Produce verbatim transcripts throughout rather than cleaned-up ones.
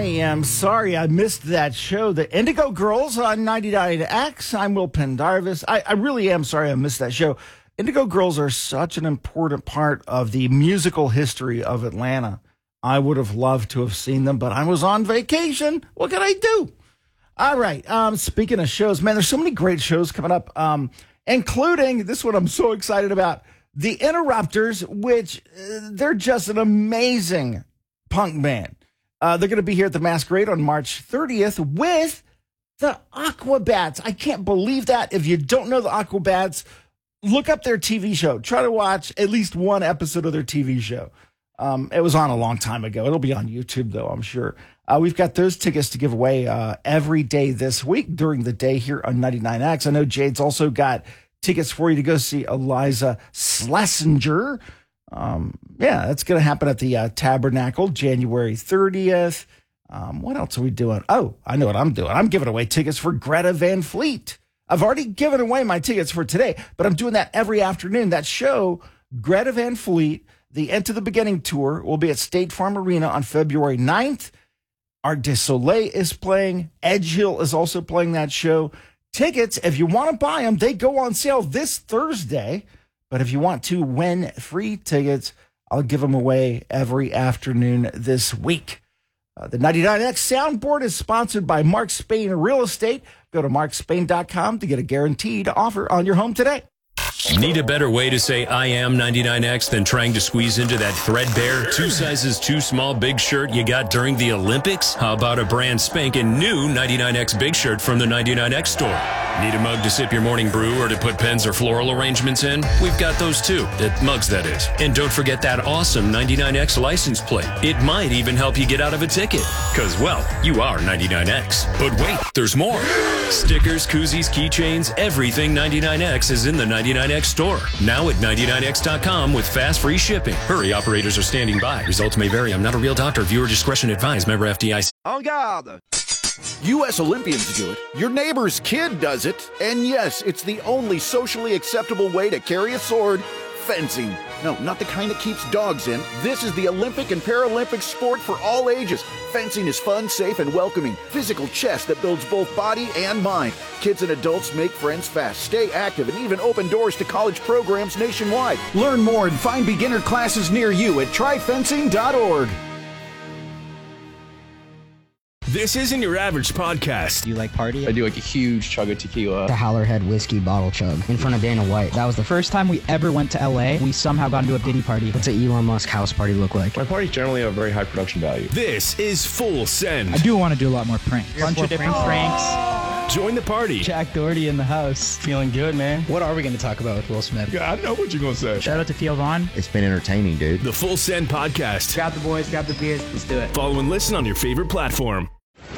am sorry I missed that show. The Indigo Girls on ninety-nine X. I'm Will Pendarvis. I, I really am sorry I missed that show. Indigo Girls are such an important part of the musical history of Atlanta. I would have loved to have seen them, but I was on vacation. What can I do? All right. Um, speaking of shows, man, there's so many great shows coming up, um, including this one I'm so excited about, The Interrupters, which uh, they're just an amazing punk band. Uh, they're going to be here at the Masquerade on March thirtieth with the Aquabats. I can't believe that. If you don't know the Aquabats, look up their T V show. Try to watch at least one episode of their T V show. Um, it was on a long time ago. It'll be on YouTube, though, I'm sure. Uh, we've got those tickets to give away uh, every day this week during the day here on ninety-nine X. I know Jade's also got tickets for you to go see Eliza Schlesinger. Um, yeah, that's going to happen at the uh, Tabernacle, January thirtieth. Um, what else are we doing? Oh, I know what I'm doing. I'm giving away tickets for Greta Van Fleet. I've already given away my tickets for today, but I'm doing that every afternoon. That show, Greta Van Fleet, the End to the Beginning tour, will be at State Farm Arena on February ninth. Arc du Soleil is playing. Edge Hill is also playing that show. Tickets, if you want to buy them, they go on sale this Thursday. But if you want to win free tickets, I'll give them away every afternoon this week. Uh, the ninety-nine X soundboard is sponsored by Mark Spain Real Estate. Go to mark spain dot com to get a guaranteed offer on your home today. Need a better way to say I am ninety-nine X than trying to squeeze into that threadbare, two sizes too small big shirt you got during the Olympics? How about a brand spanking new ninety-nine X big shirt from the ninety-nine X store? Need a mug to sip your morning brew or to put pens or floral arrangements in? We've got those too. At Mugs, that is. And don't forget that awesome ninety-nine X license plate. It might even help you get out of a ticket. Because, well, you are ninety-nine X. But wait, there's more. Stickers, koozies, keychains, everything ninety-nine X is in the ninety-nine X store. Now at ninety-nine X dot com with fast free shipping. Hurry, operators are standing by. Results may vary. I'm not a real doctor. Viewer discretion advised. Member F D I C. En garde! U S Olympians do it. Your neighbor's kid does it. And yes, it's the only socially acceptable way to carry a sword. Fencing. No, not the kind that keeps dogs in. This is the Olympic and Paralympic sport for all ages. Fencing is fun, safe, and welcoming. Physical chess that builds both body and mind. Kids and adults make friends fast, stay active, and even open doors to college programs nationwide. Learn more and find beginner classes near you at try fencing dot org. This isn't your average podcast. Do you like party? I do like a huge chug of tequila. The Howlerhead whiskey bottle chug in front of Dana White. That was the first time we ever went to L A. We somehow got into a Diddy party. What's an Elon Musk house party look like? My parties generally have very high production value. This is Full Send. I do want to do a lot more pranks. A bunch of different pranks. Join the party. Jack Doherty in the house. Feeling good, man. What are we going to talk about with Will Smith? Yeah, I know what you're going to say. Shout out to Theo Vaughn. It's been entertaining, dude. The Full Send podcast. Grab the boys, grab the beers. Let's do it. Follow and listen on your favorite platform.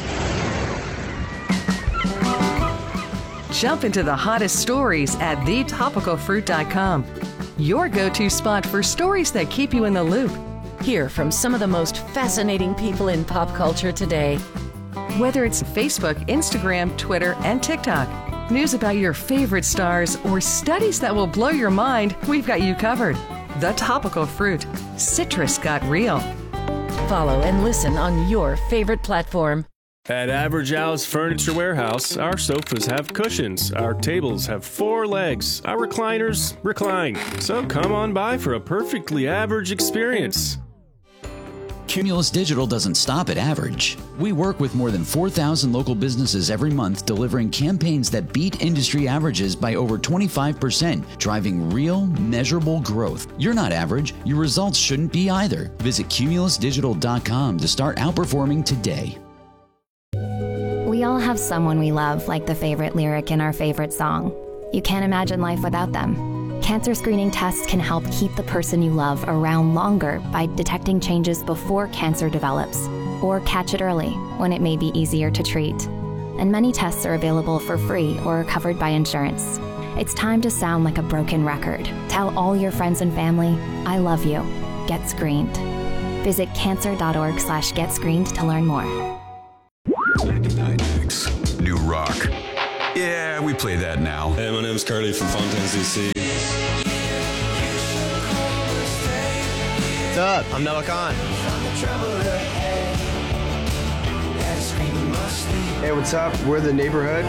Jump into the hottest stories at the topical fruit dot com. Your go-to spot for stories that keep you in the loop. Hear from some of the most fascinating people in pop culture today. Whether it's Facebook, Instagram, Twitter, and TikTok, news about your favorite stars, or studies that will blow your mind, we've got you covered. The Topical Fruit. Citrus got real. Follow and listen on your favorite platform. At Average Al's Furniture Warehouse, our sofas have cushions, our tables have four legs, our recliners recline. So come on by for a perfectly average experience. Cumulus Digital doesn't stop at average. We work with more than four thousand local businesses every month, delivering campaigns that beat industry averages by over twenty-five percent, driving real, measurable growth. You're not average. Your results shouldn't be either. Visit cumulus digital dot com to start outperforming today. We all have someone we love, like the favorite lyric in our favorite song. You can't imagine life without them. Cancer screening tests can help keep the person you love around longer by detecting changes before cancer develops, or catch it early when it may be easier to treat. And many tests are available for free or are covered by insurance. It's time to sound like a broken record. Tell all your friends and family, I love you. Get screened. Visit cancer dot org slash get screened to learn more. ninety-nine X, New Rock. Yeah, we play that now. Hey, my name's Carly from Fontaine's D C. What's up? I'm Noah Khan. what's up? We're the neighborhood.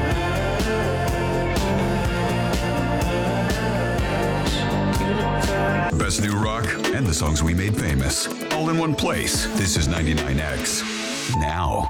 Best new rock and the songs we made famous. All in one place. This is ninety-nine X. Now.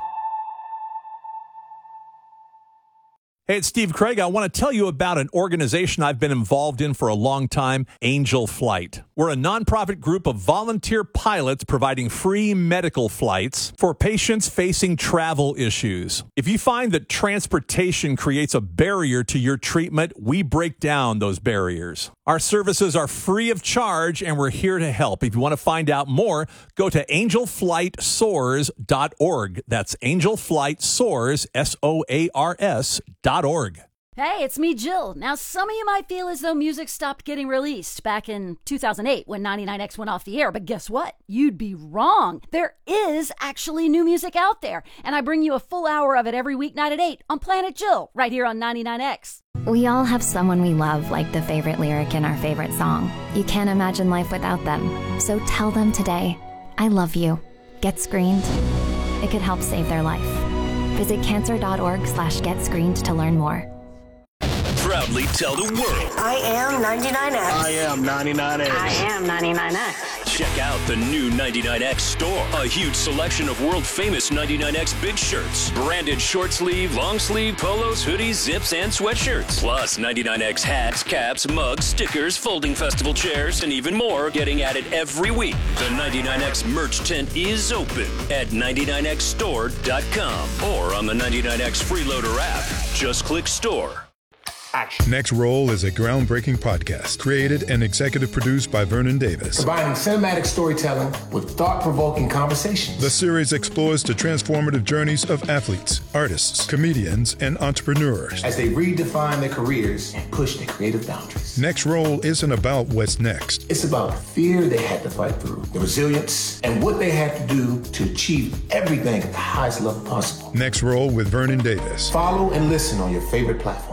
Hey, it's Steve Craig. I want to tell you about an organization I've been involved in for a long time, Angel Flight. We're a nonprofit group of volunteer pilots providing free medical flights for patients facing travel issues. If you find that transportation creates a barrier to your treatment, we break down those barriers. Our services are free of charge, and we're here to help. If you want to find out more, go to angel flight soars dot org. That's angel flight soars, S O A R S, dot org. Hey, it's me, Jill. Now, some of you might feel as though music stopped getting released back in two thousand eight when ninety-nine X went off the air, but guess what? You'd be wrong. There is actually new music out there, and I bring you a full hour of it every weeknight at eight on Planet Jill, right here on ninety-nine X. We all have someone we love like the favorite lyric in our favorite song. You can't imagine life without them. So tell them today, I love you. Get screened. It could help save their life. Visit cancer.org slash get screened to learn more. Proudly tell the world. I am ninety-nine X. I am ninety-nine X. I am ninety-nine X. Check out the new ninety-nine X store. A huge selection of world-famous ninety-nine X big shirts. Branded short sleeve, long sleeve, polos, hoodies, zips, and sweatshirts. Plus ninety-nine X hats, caps, mugs, stickers, folding festival chairs, and even more getting added every week. The ninety-nine X merch tent is open at ninety-nine X store dot com or on the ninety-nine X Freeloader app. Just click store. Action. Next Roll is a groundbreaking podcast created and executive produced by Vernon Davis. Combining cinematic storytelling with thought-provoking conversations. The series explores the transformative journeys of athletes, artists, comedians, and entrepreneurs as they redefine their careers and push their creative boundaries. Next Roll isn't about what's next. It's about the fear they had to fight through, the resilience, and what they had to do to achieve everything at the highest level possible. Next Roll with Vernon Davis. Follow and listen on your favorite platform.